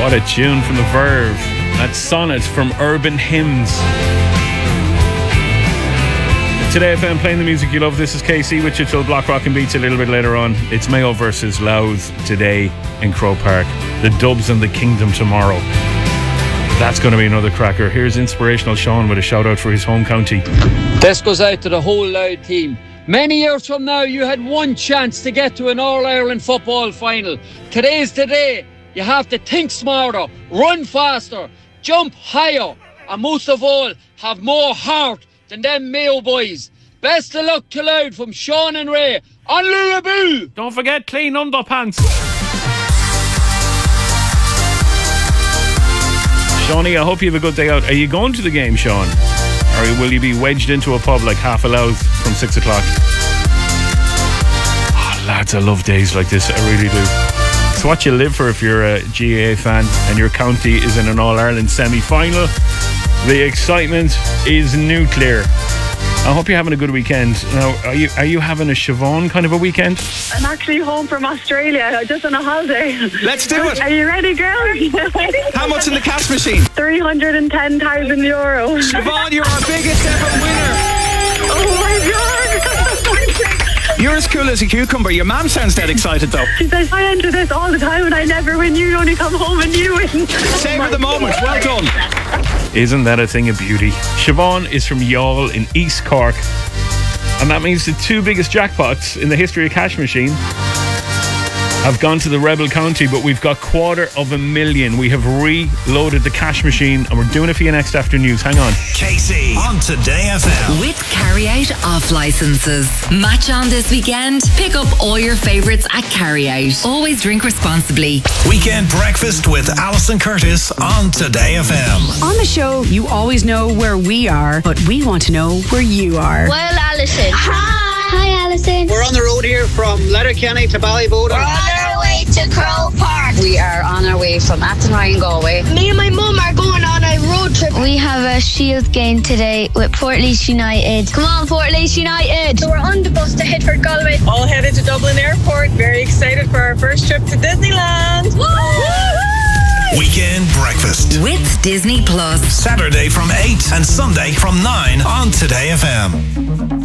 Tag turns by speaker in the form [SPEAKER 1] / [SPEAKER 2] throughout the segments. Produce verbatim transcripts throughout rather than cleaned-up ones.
[SPEAKER 1] What a tune from the Verve. That's Sonnet from Urban Hymns. Today F M playing the music you love. This is K C with you till Block Rock and Beats a little bit later on. It's Mayo versus Louth today in Croke Park. The Dubs and the Kingdom tomorrow. That's going to be another cracker. Here's Inspirational Sean with a shout out for his home county.
[SPEAKER 2] This goes out to the whole Louth team. Many years from now, you had one chance to get to an All-Ireland football final. Today's the day. You have to think smarter, run faster, jump higher, and most of all, have more heart than them Mayo boys. Best of luck to Louth from Sean and Ray on Luraboo.
[SPEAKER 1] Don't forget clean underpants. Shawnee, I hope you have a good day out. Are you going to the game, Sean? Or will you be wedged into a pub like half a Louth from six o'clock? Oh, lads, I love days like this. I really do. It's what you live for if you're a G A A fan and your county is in an All-Ireland semi-final. The excitement is nuclear. I hope you're having a good weekend. Now, are you are you having a Siobhan kind of a weekend?
[SPEAKER 3] I'm actually home from Australia, just on a holiday.
[SPEAKER 4] Let's do it.
[SPEAKER 3] Are you ready, girls?
[SPEAKER 4] How much in the cash machine?
[SPEAKER 3] three hundred ten thousand euros.
[SPEAKER 4] Siobhan, you're our biggest ever winner.
[SPEAKER 3] Oh my God.
[SPEAKER 4] You're as cool as a cucumber. Your mum sounds dead excited though.
[SPEAKER 3] She says, I enter this all the time and I never win. You only come home and you win.
[SPEAKER 4] Savour the moment. Well done.
[SPEAKER 1] Isn't that a thing of beauty? Siobhan is from Youghal in East Cork, and that means the two biggest jackpots in the history of Cash Machine have gone to the rebel county, but we've got quarter of a million. We have reloaded the Cash Machine and we're doing it for you next after news. Hang on.
[SPEAKER 5] K C on Today F M.
[SPEAKER 6] With Carryout off licenses. Match on this weekend. Pick up all your favourites at Carryout. Always drink responsibly.
[SPEAKER 5] Weekend breakfast with Alison Curtis on Today F M.
[SPEAKER 7] On the show, you always know where we are, but we want to know where you are.
[SPEAKER 8] Well, Alison. Hi. Hi, Alison.
[SPEAKER 9] We're on the road here from Letterkenny to Ballyboden.
[SPEAKER 8] We're on our way to Croke Park.
[SPEAKER 10] We are on our way from Athenry and Galway.
[SPEAKER 8] Me and my mum are going on a road trip. We have a Shield game today with Portlaoise United. Come on, Portlaoise United. So we're on the bus to Hitford, Galway.
[SPEAKER 11] All headed to Dublin Airport. Very excited for our first trip to Disneyland.
[SPEAKER 8] Woo!
[SPEAKER 5] Weekend breakfast
[SPEAKER 6] with Disney Plus.
[SPEAKER 5] Saturday from eight and Sunday from nine on Today F M.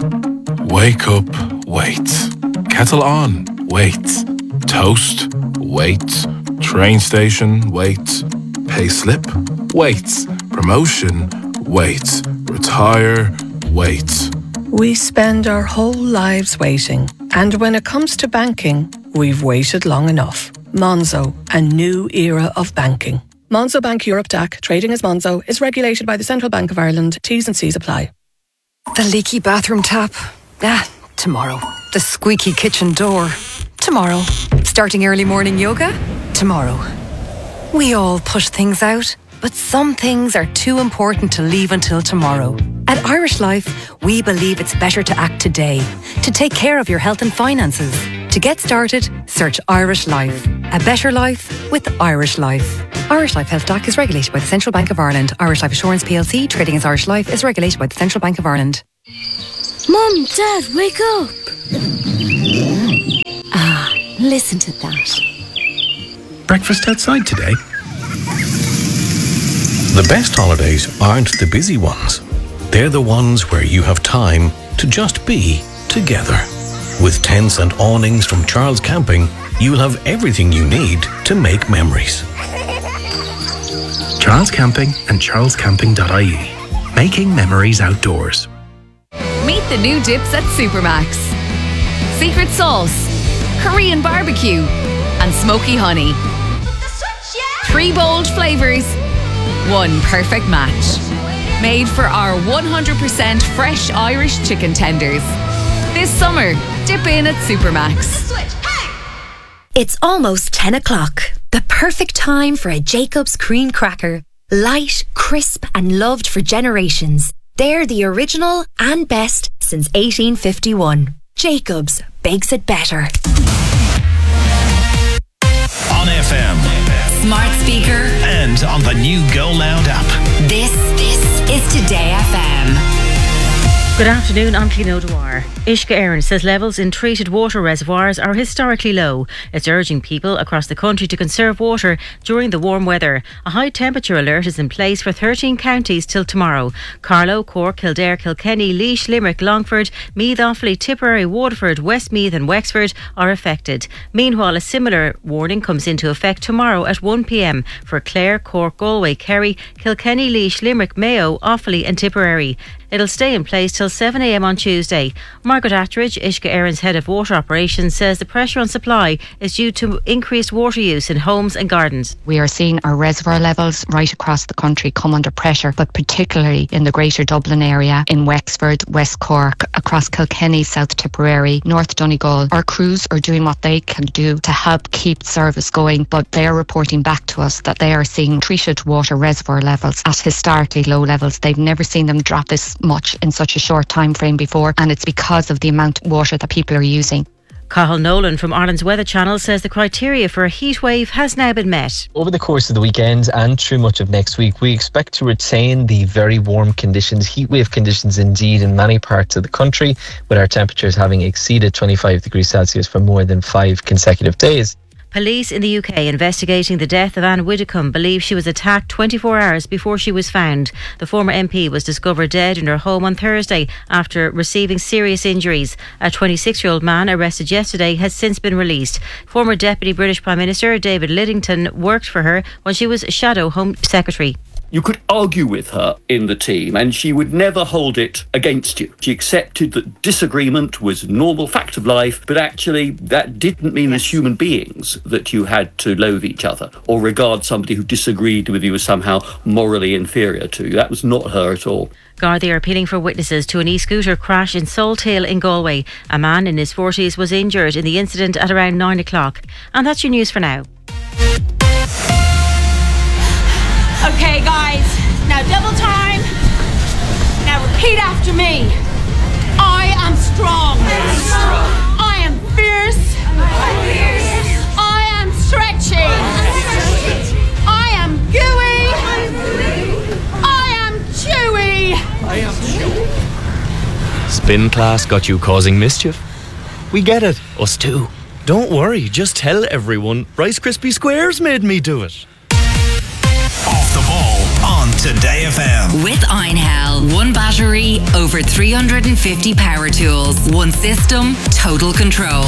[SPEAKER 12] Wake up, wait. Kettle on, wait. Toast, wait. Train station, wait. Pay slip, wait. Promotion, wait. Retire, wait.
[SPEAKER 13] We spend our whole lives waiting. And when it comes to banking, we've waited long enough. Monzo, a new era of banking. Monzo Bank Europe D A C, trading as Monzo, is regulated by the Central Bank of Ireland. T's and C's apply.
[SPEAKER 14] The leaky bathroom tap. Ah, tomorrow. The squeaky kitchen door. Tomorrow. Starting early morning yoga. Tomorrow. We all push things out, but some things are too important to leave until tomorrow. At Irish Life, we believe it's better to act today, to take care of your health and finances. To get started, search Irish Life. A better life with Irish Life. Irish Life Health D A C is regulated by the Central Bank of Ireland. Irish Life Assurance P L C, trading as Irish Life, is regulated by the Central Bank of Ireland.
[SPEAKER 8] Mum, Dad, wake up.
[SPEAKER 15] Ah, listen to that.
[SPEAKER 16] Breakfast outside today? The best holidays aren't the busy ones. They're the ones where you have time to just be together. With tents and awnings from Charles Camping, you'll have everything you need to make memories.
[SPEAKER 17] Charles Camping and charles camping dot I E. Making memories outdoors.
[SPEAKER 18] Meet the new dips at Supermax. Secret sauce, Korean barbecue, and smoky honey. Three bold flavours, one perfect match. Made for our one hundred percent fresh Irish chicken tenders. This summer, dip in at Supermax.
[SPEAKER 15] It's almost ten o'clock. The perfect time for a Jacob's cream cracker. Light, crisp and loved for generations. They're the original and best since eighteen fifty-one. Jacob's bakes it better.
[SPEAKER 5] On F M.
[SPEAKER 6] Smart speaker.
[SPEAKER 5] And on the new Go Loud app.
[SPEAKER 6] This, this is Today F M.
[SPEAKER 19] Good afternoon, I'm Clino Dwyer. Uisce Éireann says levels in treated water reservoirs are historically low. It's urging people across the country to conserve water during the warm weather. A high temperature alert is in place for thirteen counties till tomorrow. Carlow, Cork, Kildare, Kilkenny, Laois, Limerick, Longford, Meath, Offaly, Tipperary, Waterford, Westmeath and Wexford are affected. Meanwhile, a similar warning comes into effect tomorrow at one p m for Clare, Cork, Galway, Kerry, Kilkenny, Laois, Limerick, Mayo, Offaly and Tipperary. It'll stay in place till seven a m on Tuesday. Margaret Attridge, Uisce Éireann's head of water operations, says the pressure on supply is due to increased water use in homes and gardens.
[SPEAKER 20] We are seeing our reservoir levels right across the country come under pressure, but particularly in the Greater Dublin area, in Wexford, West Cork, across Kilkenny, South Tipperary, North Donegal. Our crews are doing what they can do to help keep service going, but they are reporting back to us that they are seeing treated water reservoir levels at historically low levels. They've never seen them drop this much in such a short time frame before, and it's because of the amount of water that people are using.
[SPEAKER 19] Cathal Nolan from Ireland's Weather Channel says the criteria for a heat wave has now been met.
[SPEAKER 21] Over the course of the weekend and through much of next week, we expect to retain the very warm conditions, heat wave conditions indeed, in many parts of the country, with our temperatures having exceeded twenty-five degrees Celsius for more than five consecutive days.
[SPEAKER 19] Police in the U K investigating the death of Anne Widdecombe believe she was attacked twenty-four hours before she was found. The former M P was discovered dead in her home on Thursday after receiving serious injuries. A twenty-six-year-old man arrested yesterday has since been released. Former Deputy British Prime Minister David Lidington worked for her when she was Shadow Home Secretary.
[SPEAKER 22] You could argue with her in the team and she would never hold it against you. She accepted that disagreement was a normal fact of life, but actually that didn't mean as human beings that you had to loathe each other or regard somebody who disagreed with you as somehow morally inferior to you. That was not her at all.
[SPEAKER 19] Gardaí are appealing for witnesses to an e-scooter crash in Salthill in Galway. A man in his forties was injured in the incident at around nine o'clock. And that's your news for now.
[SPEAKER 23] Okay, guys, now double time. Now repeat after me. I am strong. I am fierce. I am stretchy. I am gooey. I am chewy.
[SPEAKER 24] I am chewy. Spin class got you causing mischief? We get it, us too. Don't worry, just tell everyone Rice Krispie Squares made me do it.
[SPEAKER 5] Off the ball on Today F M.
[SPEAKER 6] With Einhell. One battery, over three hundred fifty power tools. One system, total control.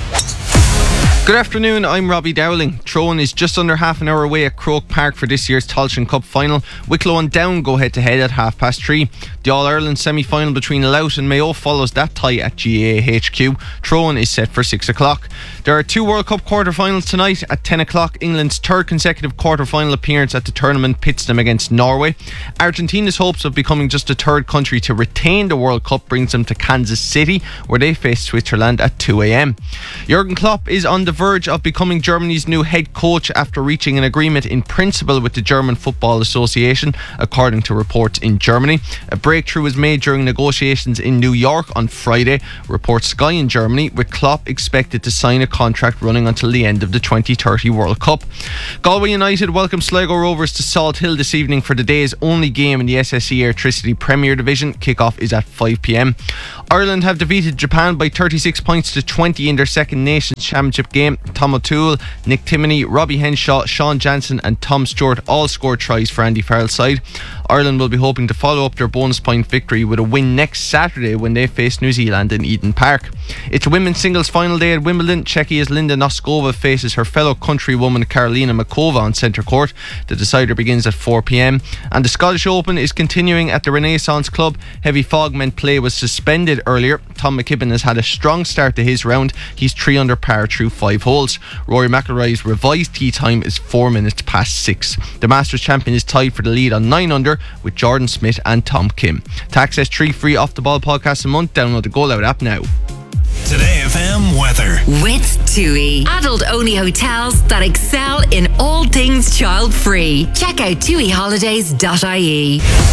[SPEAKER 25] Good afternoon, I'm Robbie Dowling. Tyrone is just under half an hour away at Croke Park for this year's Tailteann Cup final. Wicklow and Down go head to head at half past three. The All-Ireland semi-final between Louth and Mayo follows that tie at G A A H Q. Tyrone is set for six o'clock. There are two World Cup quarter-finals tonight. At ten o'clock, England's third consecutive quarter-final appearance at the tournament pits them against Norway. Argentina's hopes of becoming just the third country to retain the World Cup brings them to Kansas City, where they face Switzerland at two a m. Jurgen Klopp is on the verge of becoming Germany's new head coach after reaching an agreement in principle with the German Football Association, according to reports in Germany. A breakthrough was made during negotiations in New York on Friday, reports Sky in Germany, with Klopp expected to sign a contract running until the end of the twenty thirty World Cup. Galway United welcome Sligo Rovers to Salt Hill this evening for the day's only game in the S S E Airtricity Premier Division. Kick-off is at five p m. Ireland have defeated Japan by thirty-six points to twenty in their second Nations Championship game. Tom O'Toole, Nick Timoney, Robbie Henshaw, Sean Jansen and Tom Stewart all scored tries for Andy Farrell's side. Ireland will be hoping to follow up their bonus point victory with a win next Saturday when they face New Zealand in Eden Park. It's a women's singles final day at Wimbledon. Czechia's Linda Noskova faces her fellow countrywoman Karolina Makova on centre court. The decider begins at four p m. And the Scottish Open is continuing at the Renaissance Club. Heavy fog meant play was suspended earlier. Tom McKibben has had a strong start to his round. He's three under par through five holes. Rory McIlroy's revised tee time is four minutes past six. The Masters champion is tied for the lead on nine under with Jordan Smith and Tom Kim. To access three free Off the Ball podcasts a month, download the Go Loud app now.
[SPEAKER 5] Today F M weather.
[SPEAKER 6] With TUI. Adult-only hotels that excel in all things child-free. Check out tui holidays dot I E.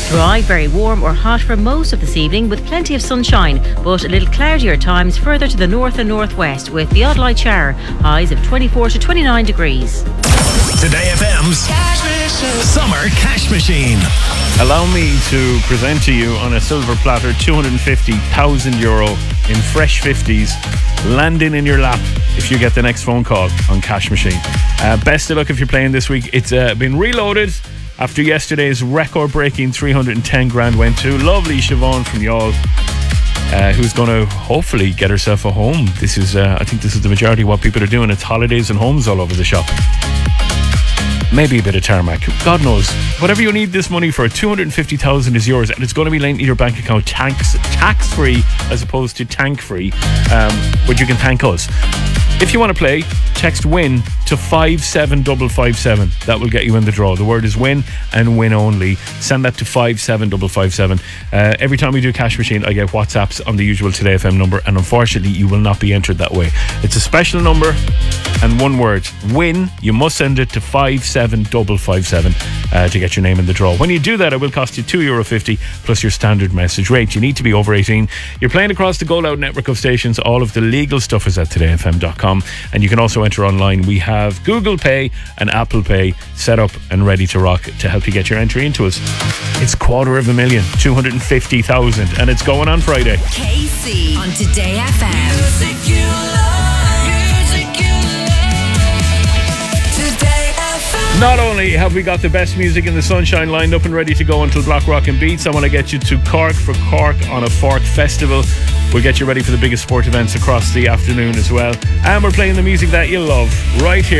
[SPEAKER 19] Dry, very warm or hot for most of this evening with plenty of sunshine, but a little cloudier at times further to the north and northwest with the odd light shower. Highs of twenty-four to twenty-nine degrees.
[SPEAKER 5] Today F M's Summer Cash Machine.
[SPEAKER 1] Allow me to present to you on a silver platter two hundred fifty thousand euro in fresh fifties landing in your lap if you get the next phone call on Cash Machine. Uh, best of luck if you're playing this week. It's uh, been reloaded after yesterday's record-breaking three hundred ten grand went to lovely Siobhan from Youghal, uh, who's going to hopefully get herself a home. This is, uh, I think this is the majority of what people are doing. It's holidays and homes all over the shop. Maybe a bit of tarmac, God knows. Whatever you need this money for, two hundred fifty thousand is yours, and it's going to be linked to your bank account tax tax free as opposed to tank free, um, but you can thank us. If you want to play, text WIN to five seven five five seven. That will get you in the draw. The word is WIN and WIN only. Send that to five seven five five seven. Uh, every time we do Cash Machine, I get WhatsApps on the usual Today F M number, and unfortunately you will not be entered that way. It's a special number and one word, WIN. You must send it to five seven five five seven uh, to get your name in the draw. When you do that, it will cost you two euro fifty plus your standard message rate. You need to be over eighteen. You're playing across the Go Loud network of stations. All of the legal stuff is at today f m dot com, and you can also enter online. We have Google Pay and Apple Pay set up and ready to rock to help you get your entry into us. It's quarter of a million, two hundred fifty thousand, and it's going on Friday.
[SPEAKER 6] K C on Today F M. Music you love, music you love. Today F M.
[SPEAKER 1] Not only have we got the best music in the sunshine lined up and ready to go until Black Rock and Beats, I want to get you to Cork for Cork on a Fork Festival. We'll get you ready for the biggest sport events across the afternoon as well. And we're playing the music that you love right here.